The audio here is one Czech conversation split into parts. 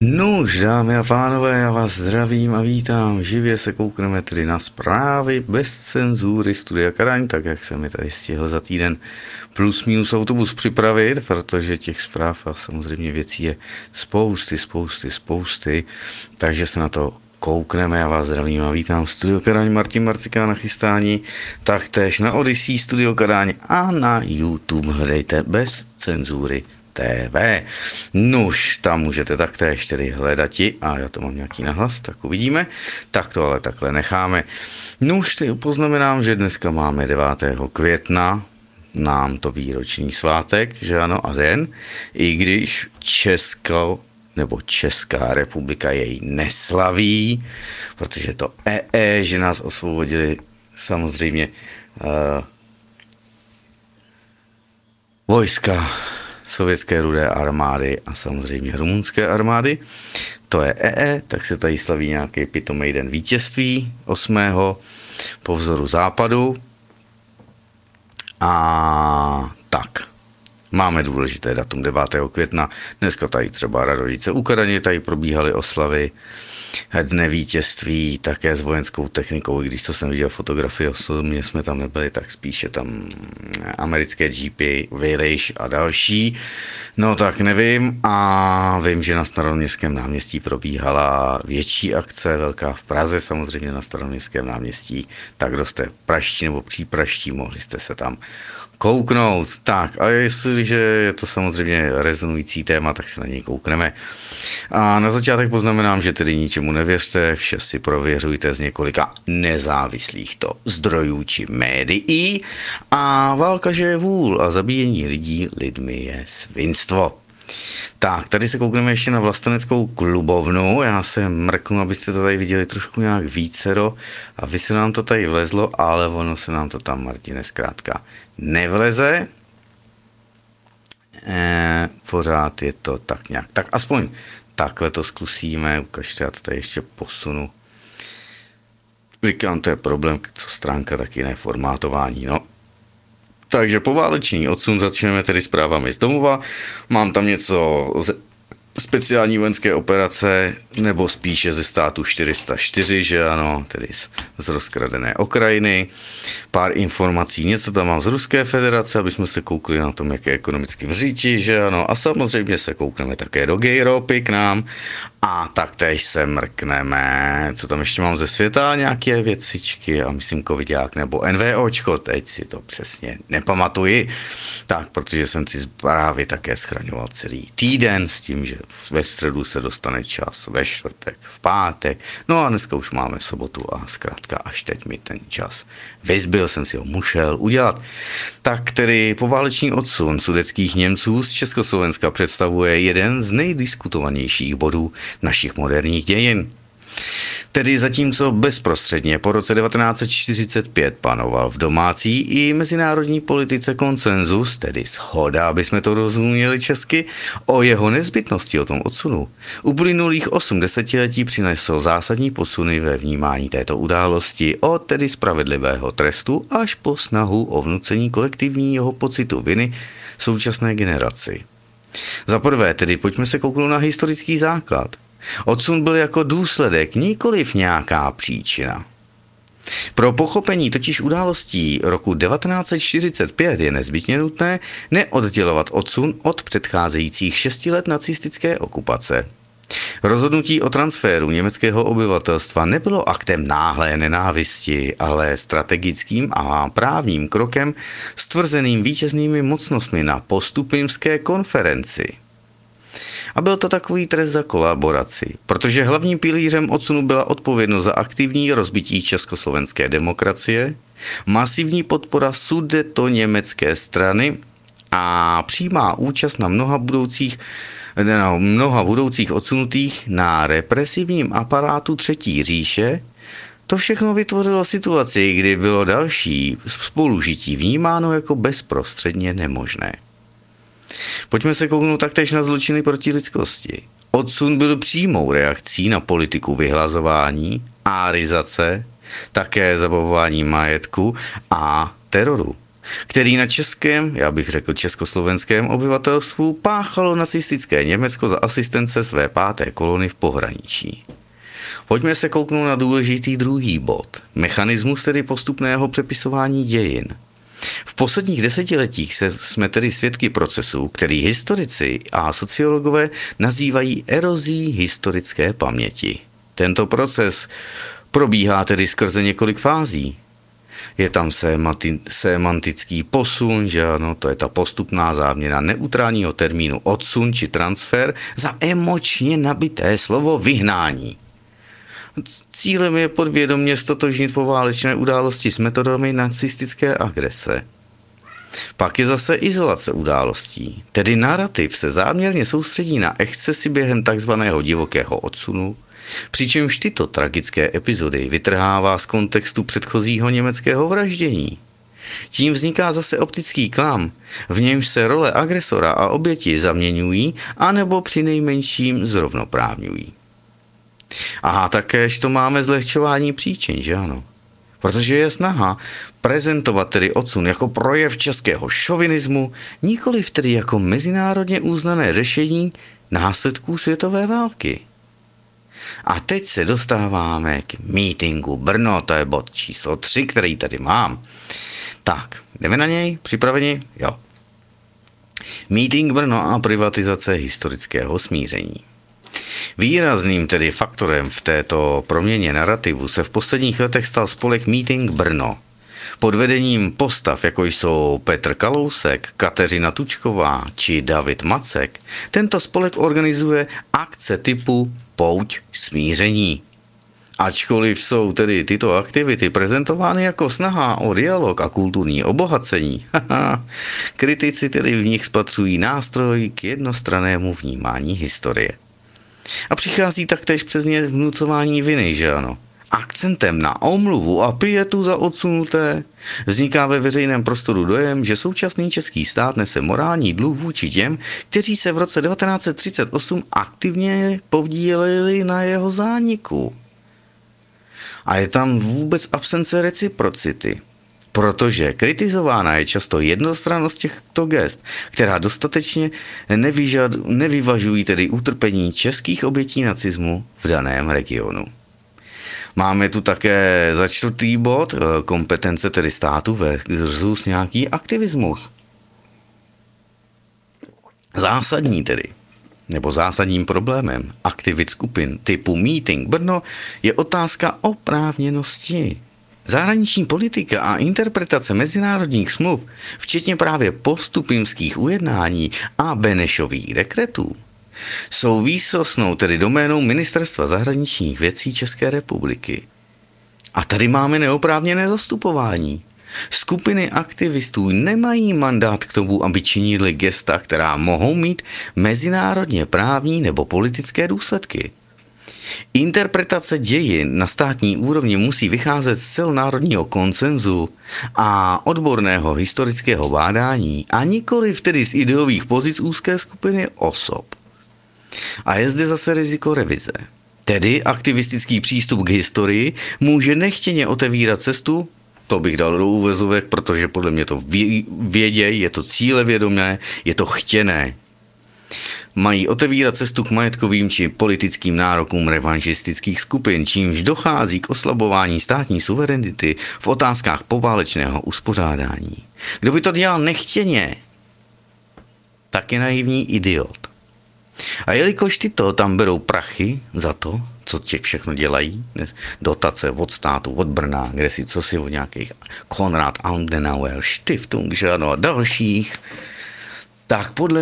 Nuž, dámy a pánové, já vás zdravím a vítám. Živě se koukneme tedy na zprávy bez cenzury Studia Karaň, tak jak jsem mi tady stihl za týden plus minus autobus připravit, protože těch zpráv a samozřejmě věcí je spousty, takže se na to koukneme. Já vás zdravím a vítám Studio Karaň, Martin Marcika na chystání, taktéž na Odyssey Studio Karaň a na YouTube hledejte bez cenzury TV. Nuž, tam můžete taktéž tedy hledati, a já to mám nějaký nahlas, tak uvidíme, tak to ale takhle necháme. Nuž, poznamenám, že dneska máme 9. května, nám to výroční svátek, že ano, a den, i když Česká republika jej neslaví, protože to že nás osvobodili samozřejmě vojska sovětské rudé armády a samozřejmě rumunské armády. To je tak se tady slaví nějaký pitomej den vítězství 8. po vzoru západu. A tak, máme důležité datum 9. května. Dneska tady třeba Radojice u Kadaně, tady probíhaly oslavy Dne vítězství, také s vojenskou technikou, i když to jsem viděl fotografii, osobně jsme tam nebyli, tak spíše tam americké jeepy, Village a další. No tak nevím, a vím, že na Staroměstském náměstí probíhala větší akce, velká v Praze, samozřejmě na Staroměstském náměstí, tak kdo jste praští nebo přípraští, mohli jste se tam kouknout. Tak, a jestliže je to samozřejmě rezonující téma, tak se na něj koukneme. A na začátek poznamenám, že tedy ničemu nevěřte, vše si prověřujte z několika nezávislých zdrojů či médií. A válka, že je vůl, a zabíjení lidí lidmi je svinstvo. Tak, tady se koukneme ještě na vlasteneckou klubovnu, já se mrknu, abyste to tady viděli trošku nějak vícero, a vy se nám to tady vlezlo, ale ono se nám to tam, Martine, zkrátka nevleze. Pořád je to tak nějak, tak aspoň takhle to zkusíme, ukažte, já to tady ještě posunu. Říkám, to je problém, co stránka, tak jiné formátování, no. Takže poválečný odsun začneme tedy zprávami z domova. Mám tam něco speciální vojenské operace, nebo spíše ze státu 404, že ano, tedy z rozkradené Ukrajiny. Pár informací, něco tam mám z Ruské federace, aby jsme se koukli na tom, jak je ekonomicky v říči, že ano, a samozřejmě se koukneme také do Gejropy k nám, a taktéž se mrkneme, co tam ještě mám ze světa, nějaké věcičky, a myslím covidák nebo NVOčko, teď si to přesně nepamatuji, tak, protože jsem ty zprávy také schraňoval celý týden s tím, že ve středu se dostane čas, ve čtvrtek, v pátek, no a dneska už máme sobotu a zkrátka až teď mi ten čas vyzbyl, jsem si ho musel udělat. Tak tedy poválečný odsun sudetských Němců z Československa představuje jeden z nejdiskutovanějších bodů našich moderních dějin. Tedy zatímco bezprostředně po roce 1945 panoval v domácí i mezinárodní politice konsenzus, tedy shoda, aby jsme to rozuměli česky, o jeho nezbytnosti, o tom odsunu. Uplynulých 8 desetiletí přinesl zásadní posuny ve vnímání této události, od tedy spravedlivého trestu až po snahu o vnucení kolektivního pocitu viny současné generaci. Za prvé tedy pojďme se kouknout na historický základ. Odsun byl jako důsledek, nikoliv nějaká příčina. Pro pochopení totiž událostí roku 1945 je nezbytně nutné neoddělovat odsun od předcházejících 6 let nacistické okupace. Rozhodnutí o transferu německého obyvatelstva nebylo aktem náhlé nenávisti, ale strategickým a právním krokem stvrzeným vítěznými mocnostmi na postupimské konferenci. A byl to takový trest za kolaboraci, protože hlavním pilířem odsunu byla odpovědnost za aktivní rozbití československé demokracie, masivní podpora sudetoněmecké strany a přímá účast na mnoha budoucích odsunutých na represivním aparátu Třetí říše. To všechno vytvořilo situaci, kdy bylo další spolužití vnímáno jako bezprostředně nemožné. Pojďme se kouknout taktéž na zločiny proti lidskosti. Odsun byl přímou reakcí na politiku vyhlazování, árizace, také zabavování majetku a teroru. který na českém, já bych řekl československém obyvatelstvu páchalo nacistické Německo za asistence své páté kolony v pohraničí. Pojďme se kouknout na důležitý druhý bod. Mechanismus tedy postupného přepisování dějin. V posledních desetiletích jsme tedy svědky procesu, který historici a sociologové nazývají erozí historické paměti. Tento proces probíhá tedy skrze několik fází. Je tam semantický posun, že ano, to je ta postupná záměna neutrálního termínu odsun či transfer za emočně nabité slovo vyhnání. Cílem je podvědomě stotožnit poválečné události s metodami nacistické agrese. Pak je zase izolace událostí, tedy narrativ se záměrně soustředí na excesy během takzvaného divokého odsunu, přičemž tyto tragické epizody vytrhává z kontextu předchozího německého vraždění. Tím vzniká zase optický klam, v němž se role agresora a oběti zaměňují, anebo přinejmenším zrovnoprávňují. A takéž to máme zlehčování příčin, že ano? Protože je snaha prezentovat tedy odsun jako projev českého šovinismu, nikoliv tedy jako mezinárodně uznané řešení následků světové války. A teď se dostáváme k mítingu Brno, to je bod číslo 3, který tady mám. Tak, jdeme na něj, připraveni? Jo. Míting Brno a privatizace historického smíření. Výrazným tedy faktorem v této proměně narrativu se v posledních letech stal spolek Míting Brno. Pod vedením postav, jako jsou Petr Kalousek, Kateřina Tučková či David Macek, tento spolek organizuje akce typu Pouť smíření. Ačkoliv jsou tedy tyto aktivity prezentovány jako snaha o dialog a kulturní obohacení, kritici tedy v nich spatřují nástroj k jednostrannému vnímání historie. A přichází taktéž přes ně vnucování viny, že ano? Akcentem na omluvu a pietu za odsunuté vzniká ve veřejném prostoru dojem, že současný český stát nese morální dluh vůči těm, kteří se v roce 1938 aktivně podíleli na jeho zániku. A je tam vůbec absence reciprocity, protože kritizována je často jednostrannost těchto gest, která dostatečně nevyvažují tedy utrpení českých obětí nacismu v daném regionu. Máme tu také za čtvrtý bod kompetence tedy státu versus nějaký aktivismus. Zásadní tedy, nebo zásadním problémem aktivit skupin typu Míting Brno je otázka oprávněnosti. Zahraniční politika a interpretace mezinárodních smluv, včetně právě postupimských ujednání a Benešových dekretů, jsou výsostnou tedy doménou Ministerstva zahraničních věcí České republiky. A tady máme neoprávněné zastupování. Skupiny aktivistů nemají mandát k tomu, aby činili gesta, která mohou mít mezinárodně právní nebo politické důsledky. Interpretace dějin na státní úrovni musí vycházet z celonárodního konsenzu a odborného historického bádání a nikoliv tedy z ideových pozic úzké skupiny osob. A je zde zase riziko revize. Tedy aktivistický přístup k historii může nechtěně otevírat cestu, to bych dal do úvozovek, protože podle mě to věděj, je to cílevědomé, je to chtěné. Mají otevírat cestu k majetkovým či politickým nárokům revanšistických skupin, čímž dochází k oslabování státní suverenity v otázkách poválečného uspořádání. Kdo by to dělal nechtěně, tak je naivní idiot. A jelikož tyto tam berou prachy za to, co tě všechno dělají, dotace od státu, od Brna, kde si co si od nějakých Konrad Adenauer, Stiftung, že ano, a dalších, tak podle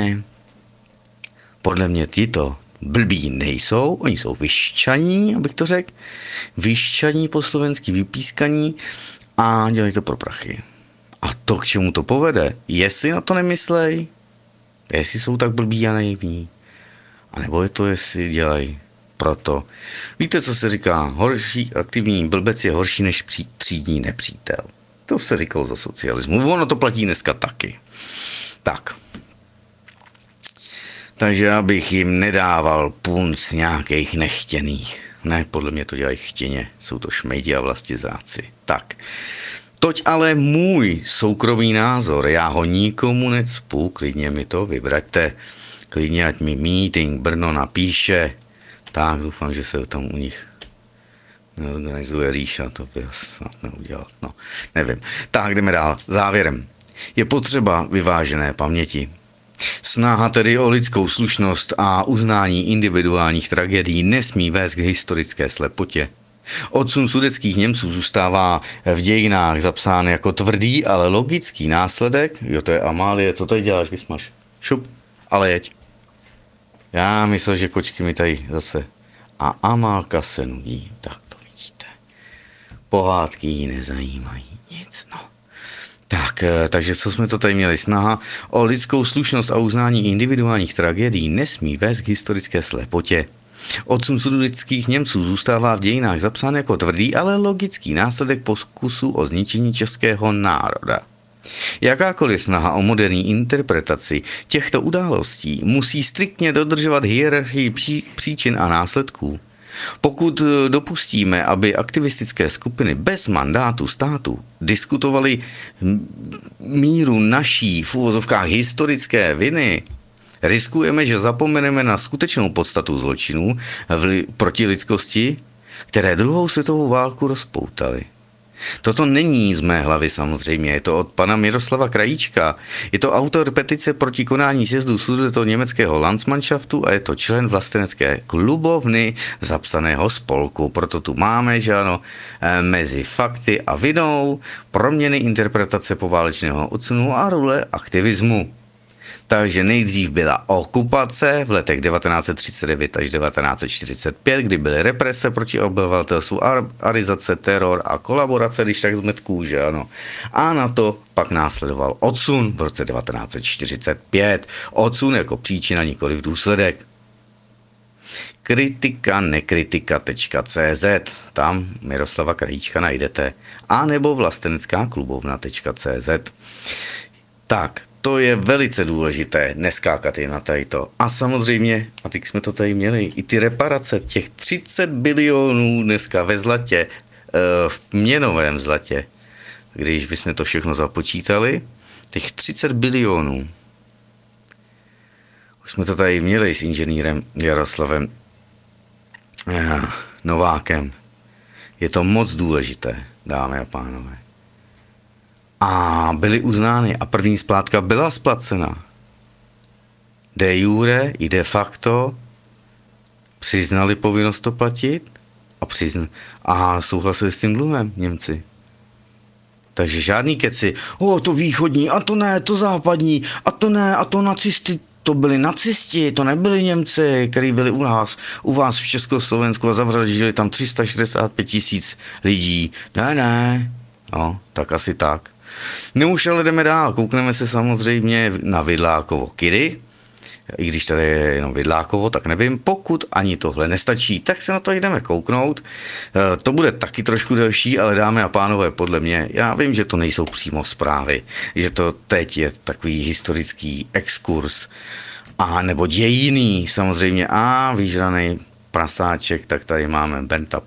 mě tyto blbí nejsou, oni jsou vyšťaní, abych to řekl, vyšťaní po slovensky vypískaní a dělají to pro prachy. A to, k čemu to povede, jestli na to nemyslej, jestli jsou tak blbí a naivní, anebo je to, jestli dělají proto. Víte, co se říká? Horší aktivní blbec je horší než třídní nepřítel. To se říkalo za socialismu. Ono to platí dneska taky. Tak. Takže já bych jim nedával punc nějakých nechtěných. Ne, podle mě to dělají chtěně. Jsou to šmejdi a vlastizráci. Tak. Toť ale můj soukromý názor, já ho nikomu necpu, klidně mi to vybraťte, klidně ať mi meeting Brno napíše, tak doufám, že se tam u nich neorganizuje Ríša, to by snad neudělat, no, nevím. Tak jdeme dál, závěrem. Je potřeba vyvážené paměti. Snaha tedy o lidskou slušnost a uznání individuálních tragédií nesmí vést k historické slepotě. Odsun sudetských Němců zůstává v dějinách zapsán jako tvrdý, ale logický následek. Jo, to je Amálie, co tady děláš, vysmaž? Šup, ale jeď. Já myslel, že kočky mi tady zase. A Amálka se nudí, tak to vidíte. Pohádky ji nezajímají nic, no. Tak, takže co jsme to tady měli? Snaha o lidskou slušnost a uznání individuálních tragédií nesmí vést k historické slepotě. Odsun sudetských Němců zůstává v dějinách zapsán jako tvrdý, ale logický následek pokusu o zničení českého národa. Jakákoliv snaha o moderní interpretaci těchto událostí musí striktně dodržovat hierarchii příčin a následků. Pokud dopustíme, aby aktivistické skupiny bez mandátu státu diskutovaly míru naší v uvozovkách historické viny, riskujeme, že zapomeneme na skutečnou podstatu zločinů proti lidskosti, které druhou světovou válku rozpoutaly. Toto není z mé hlavy samozřejmě, je to od pana Miroslava Krajíčka. Je to autor petice proti konání sjezdu Sudetoněmeckého Landsmannschaftu a je to člen vlastenecké klubovny zapsaného spolku. Proto tu máme, že ano, mezi fakty a vinou proměny interpretace poválečného odsunu a role aktivismu. Takže nejdřív byla okupace v letech 1939 až 1945, kdy byly represe proti obyvatelstvu, arizace, teror a kolaborace, když tak zmetků, že ano. A na to pak následoval odsun v roce 1945. Odsun jako příčina, nikoli v důsledek. kritika-nekritika.cz, tam Miroslava Krajíčka najdete, a nebo vlastenecká klubovna.cz. Tak, to je velice důležité, neskákat jen na tadyto. A samozřejmě, a teď jsme to tady měli, i ty reparace, těch 30 bilionů dneska ve zlatě, v měnovém zlatě, když bychom to všechno započítali, těch 30 bilionů. Už jsme to tady měli s inženýrem Jaroslavem Novákem. Je to moc důležité, dámy a pánové. A byly uznány a první splátka byla splacena. De jure i de facto přiznali povinnost to platit a souhlasili s tím dluhem Němci. Takže žádný keci, to východní, a to ne, to západní, a to ne, a to nacisty, to byli nacisti, to nebyli Němci, kteří byli u vás v Československu a zavraždili tam 365 000 lidí. Ne, no, tak asi tak. No už ale jdeme dál, koukneme se samozřejmě na Vidlákovo Kidy, i když tady je jenom Vidlákovo, tak nevím, pokud ani tohle nestačí, tak se na to jdeme kouknout. To bude taky trošku delší, ale dámy a pánové, podle mě, já vím, že to nejsou přímo zprávy, že to teď je takový historický exkurs, a nebo dějinný samozřejmě, a vyžranej prasáček, tak tady máme Benta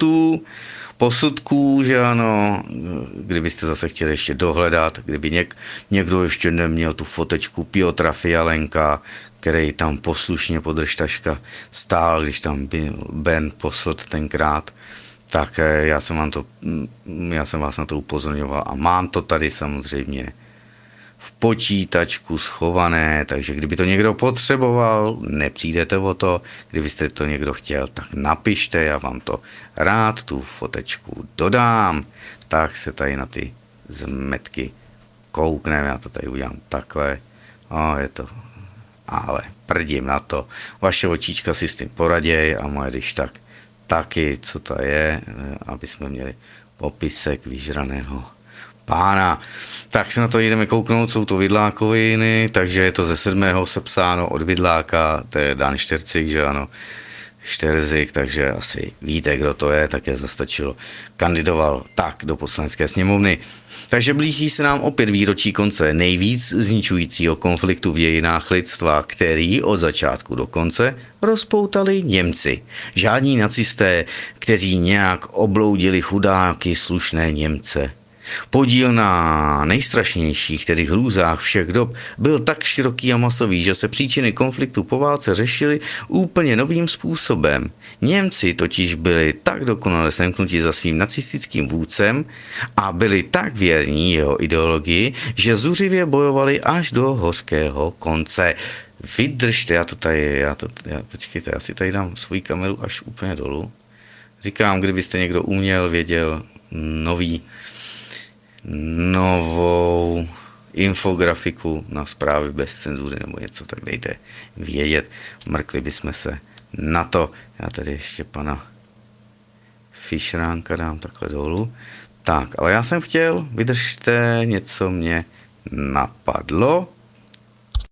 posudků, že ano, kdybyste zase chtěli ještě dohledat, kdyby někdo ještě neměl tu fotečku Piotra Fialenka, který tam poslušně podržtaška stál, když tam byl Ben Posselt tenkrát, tak já jsem vás na to upozorňoval a mám to tady samozřejmě v počítačku schované, takže kdyby to někdo potřeboval, nepřijdete o to, kdybyste to někdo chtěl, tak napište, já vám to rád tu fotečku dodám, tak se tady na ty zmetky koukneme, já to tady udělám takhle, je to, ale prdím na to, vaše očička si s tím poraděj a moje když tak taky, co to je, aby jsme měli popisek vyžraného pána. Tak se na to jdeme kouknout, jsou to Vidlákoviny, takže je to ze 7. sepsáno od Vidláka, to je Dan Štercik, že ano, Šterzik, takže asi víte, kdo to je, také zastačilo. Kandidoval tak do poslanecké sněmovny. Takže blíží se nám opět výročí konce nejvíc zničujícího konfliktu v dějinách lidstva, který od začátku do konce rozpoutali Němci. Žádní nacisté, kteří nějak obloudili chudáky slušné Němce. Podíl na nejstrašnějších, tedy hrůzách všech dob, byl tak široký a masový, že se příčiny konfliktu po válce řešily úplně novým způsobem. Němci totiž byli tak dokonale semknutí za svým nacistickým vůdcem a byli tak věrní jeho ideologii, že zuřivě bojovali až do hořkého konce. Vydržte, počkejte, já si tady dám svoji kameru až úplně dolů. Říkám, kdybyste někdo uměl, věděl novou infografiku na zprávy bez cenzury nebo něco, tak dejte vědět. Mrkli bychom se na to. Já tady ještě pana Fischránka dám takhle dolů. Tak, ale já jsem chtěl, vydržte, něco mě napadlo.